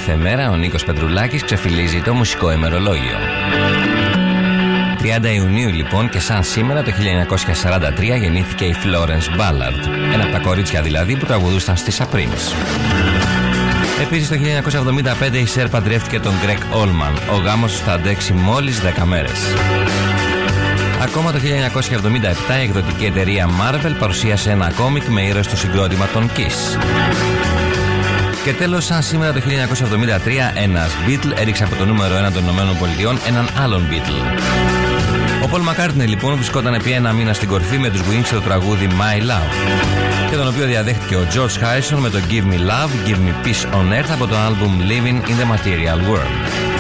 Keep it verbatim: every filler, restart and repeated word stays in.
κάθε μέρα ο Νίκος Πετρουλάκης ξεφυλίζει το μουσικό ημερολόγιο. τριάντα Ιουνίου λοιπόν και σαν σήμερα το χίλια εννιακόσια σαράντα τρία γεννήθηκε η Florence Ballard, ένα από τα κορίτσια δηλαδή που τραγουδούσαν στη Supremes. Επίσης το χίλια εννιακόσια εβδομήντα πέντε η Σερ παντρεύτηκε τον Greg Allman, ο γάμος θα αντέξει μόλις δέκα μέρες. Ακόμα το χίλια εννιακόσια εβδομήντα επτά η εκδοτική εταιρεία Marvel παρουσίασε ένα κόμικ με ήρωες στο συγκρότημα των Kiss. Και τέλος, σαν σήμερα το χίλια εννιακόσια εβδομήντα τρία, ένας Beatle έριξε από το νούμερο ένα των ΗΠΑ έναν άλλον Beatle. Ο Paul McCartney λοιπόν βρισκόταν επί ένα μήνα στην κορυφή με τους Wings στο τραγούδι My Love, και τον οποίο διαδέχτηκε ο George Harrison με το Give Me Love, Give Me Peace on Earth από το album Living in the Material World.